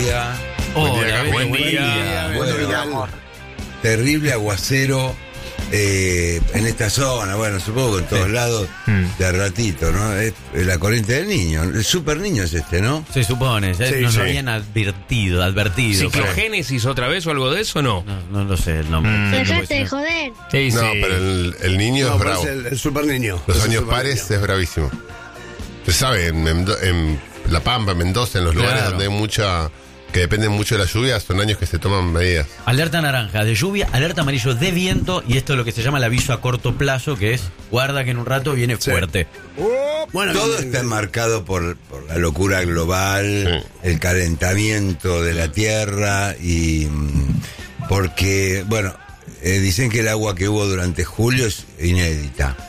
día. Buen día. Terrible aguacero en esta zona, bueno, supongo que en todos lados de ratito, ¿no? Es la corriente del niño, el super niño es este, ¿no? Se supone, nos lo habían advertido. ¿Ciclogénesis otra vez o algo de eso no? No lo sé el nombre. Dejate de joder. Sí, No, pero el niño es bravo. El super niño. Los años pares es bravísimo. Se sabe, en La Pampa, en Mendoza, en los lugares donde hay mucha... que dependen mucho de la lluvia, son años que se toman medidas. Alerta naranja de lluvia, alerta amarillo de viento, y esto es lo que se llama el aviso a corto plazo, que es guarda que en un rato viene fuerte. Bueno, todo está enmarcado por la locura global, el calentamiento de la tierra y porque, bueno, dicen que el agua que hubo durante julio es inédita.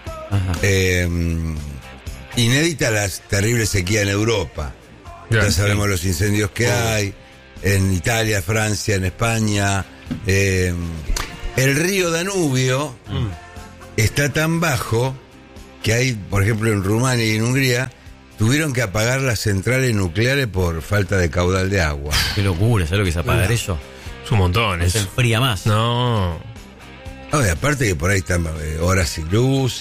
Inédita la terrible sequía en Europa. Ya sabemos los incendios que hay en Italia, Francia, en España. El río Danubio está tan bajo que hay, por ejemplo, en Rumania y en Hungría, tuvieron que apagar las centrales nucleares por falta de caudal de agua. Qué locura, ¿sabes lo que es apagar eso? Es un montón. Se enfría más. No. Y aparte que por ahí están horas sin luz,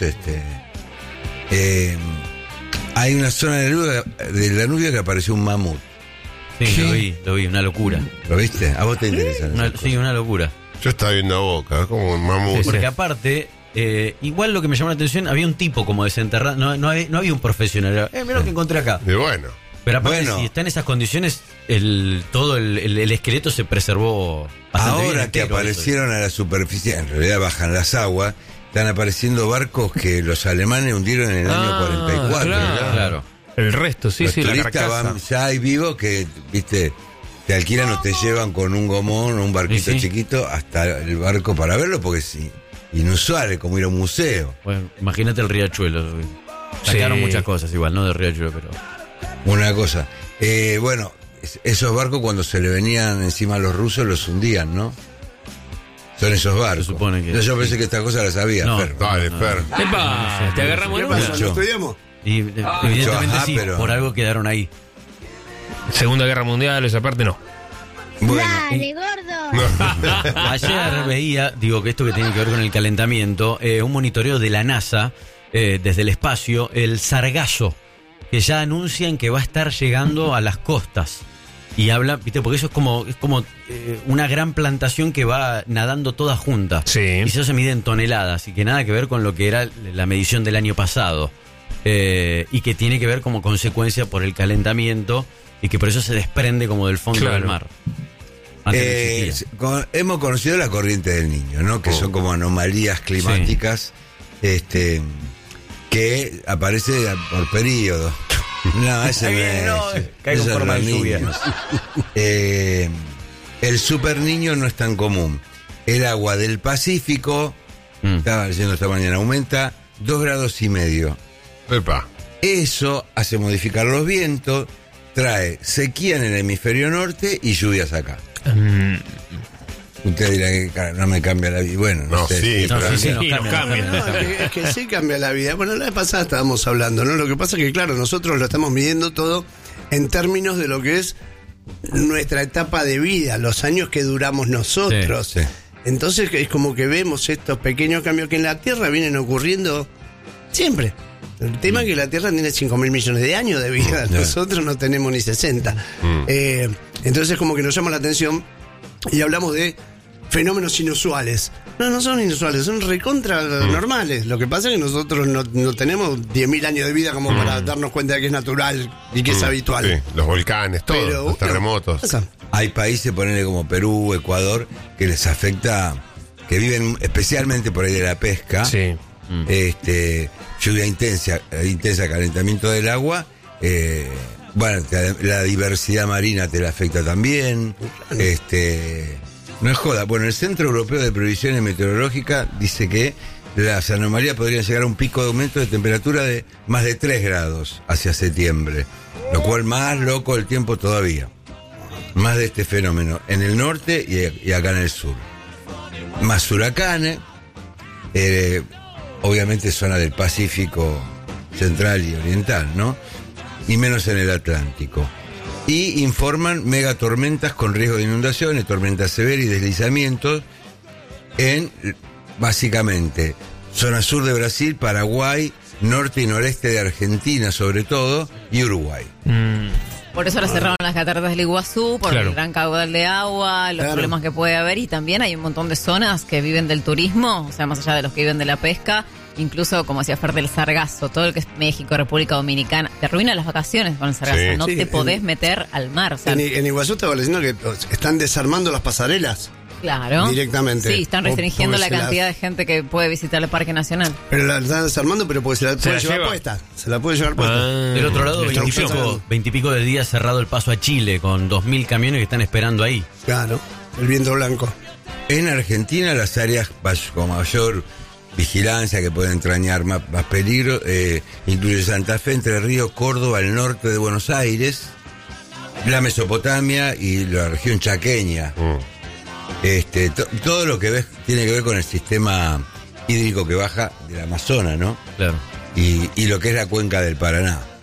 hay una zona del Danubio que apareció un mamut. Sí, lo vi, una locura. ¿Lo viste? ¿A vos te interesa? Una locura. Yo estaba viendo a Boca, como un mamut. Porque aparte, igual lo que me llamó la atención, había un tipo como desenterrado, no había un profesional. Mirá lo que encontré acá. Y bueno. Pero aparte, si está en esas condiciones, todo el esqueleto se preservó bastante bien. Ahora que aparecieron a la superficie, en realidad bajan las aguas, están apareciendo barcos que los alemanes hundieron en el año 44. Claro. El resto, los turistas van, ya hay vivos que, viste, te alquilan o te llevan con un gomón o un barquito chiquito hasta el barco para verlo, porque es inusual, es como ir a un museo. Bueno, imagínate el riachuelo. Sacaron muchas cosas igual, ¿no? De riachuelo, pero... Una cosa. Bueno, esos barcos cuando se le venían encima a los rusos los hundían, ¿no? Son esos barcos. Se supone que yo pensé que esta cosa la sabía, Fer. Dale, Fer. ¿Te agarramos en una? ¿Lo estudiamos? Y evidentemente pero por algo quedaron ahí. Segunda Guerra Mundial, esa parte no. Bueno. Dale, gordo. Ayer veía, que esto que tiene que ver con el calentamiento, un monitoreo de la NASA desde el espacio, el sargazo, que ya anuncian que va a estar llegando a las costas. Y habla, viste, porque eso es como una gran plantación que va nadando toda junta. Sí. Y eso se mide en toneladas, y que nada que ver con lo que era la medición del año pasado. Y que tiene que ver como consecuencia por el calentamiento, y que por eso se desprende como del fondo del mar. Hemos conocido la corriente del niño, ¿no? Que son como anomalías climáticas que aparece por periodo. No, ese cae con forma de lluvia. El super niño no es tan común. El agua del Pacífico, estaba leyendo esta mañana, aumenta 2,5 grados. Epa. Eso hace modificar los vientos, trae sequía en el hemisferio norte y lluvias acá. Usted dirá que no me cambia la vida. Bueno, no sé. Nos cambia. Es que sí cambia la vida. Bueno, la vez pasada estábamos hablando, ¿no? Lo que pasa es que, claro, nosotros lo estamos midiendo todo en términos de lo que es nuestra etapa de vida, los años que duramos nosotros. Sí. Entonces es como que vemos estos pequeños cambios que en la Tierra vienen ocurriendo siempre. El tema es que la Tierra tiene 5.000 millones de años de vida, nosotros no tenemos ni 60. Entonces como que nos llama la atención y hablamos de fenómenos inusuales. No son inusuales, son recontra normales. Lo que pasa es que nosotros no tenemos 10.000 años de vida como para darnos cuenta de que es natural y que es habitual. Sí, los volcanes, todo, los terremotos. Hay países, ponele como Perú, Ecuador, que les afecta, que viven especialmente por ahí de la pesca. Sí. Lluvia intensa, calentamiento del agua. Bueno, la diversidad marina te la afecta también. No es joda. Bueno, el Centro Europeo de Previsiones Meteorológicas dice que las anomalías podrían llegar a un pico de aumento de temperatura de más de 3 grados hacia septiembre, lo cual más loco el tiempo todavía. Más de este fenómeno en el norte y acá en el sur. Más huracanes, obviamente zona del Pacífico central y oriental, ¿no? Y menos en el Atlántico. y informan megatormentas con riesgo de inundaciones, tormentas severas y deslizamientos en, básicamente, zona sur de Brasil, Paraguay, norte y noreste de Argentina sobre todo, y Uruguay. Por eso la cerraron las cataratas del Iguazú, por Claro. el gran caudal de agua, los Claro. problemas que puede haber, y también hay un montón de zonas que viven del turismo, o sea, más allá de los que viven de la pesca, incluso, como decía Fer, del sargazo, todo el que es México, República Dominicana, te arruina las vacaciones con el sargazo, Sí. no Sí, te podés meter al mar, o sea, En Iguazú estaba leyendo que están desarmando las pasarelas. claro. directamente. Sí, están O restringiendo la porque se cantidad las- de gente que puede visitar el Parque Nacional. Pero la están desarmando, pero porque se la puede la llevar lleva. puesta. Se la puede llevar puesta. Del otro lado, destrucción. 20 y pico de días cerrado el paso a Chile, con 2.000 camiones que están esperando ahí. Claro, el viento blanco. En Argentina, las áreas con mayor vigilancia que pueden entrañar más peligro incluye Santa Fe, Entre Ríos, Córdoba, el norte de Buenos Aires, la Mesopotamia y la región chaqueña. Todo lo que ves tiene que ver con el sistema hídrico que baja del Amazonas, ¿no? Claro. Y lo que es la cuenca del Paraná.